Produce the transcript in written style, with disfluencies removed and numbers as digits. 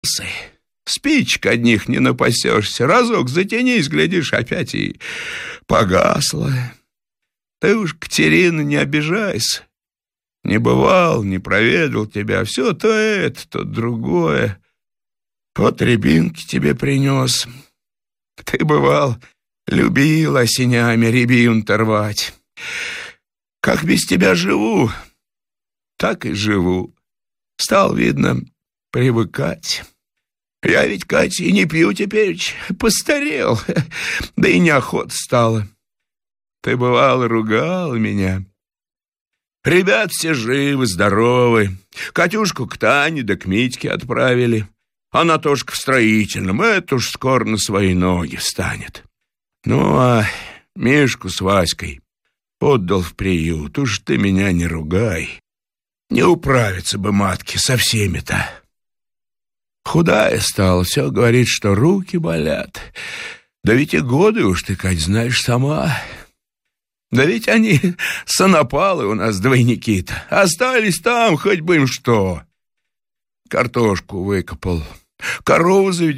Спичек одних не напасешься. Разок затянись, глядишь, опять и погасло. Ты уж, Катерина, не обижайся. Не бывал, не проведал тебя. Все то это, то другое. Вот рябинки тебе принес. Ты, бывал, любил осенями рябину-то рвать. Как без тебя живу, так и живу. Стал, видно, привыкать. Я ведь, Катя, и не пью теперь, постарел, да и неохота стало. Ты, бывало, ругал меня. Ребят все живы, здоровы. Катюшку к Тане да к Митьке отправили. Она тоже в строительном, это уж скоро на свои ноги встанет. Ну, а Мишку с Васькой отдал в приют. Уж ты меня не ругай. Не управиться бы матке со всеми-то. Худая стала, все говорит, что руки болят. Да ведь и годы уж ты, Кать, знаешь сама. Да ведь они санапалы у нас двойники-то. Остались там, хоть бы им что. Картошку выкопал, корову заведен.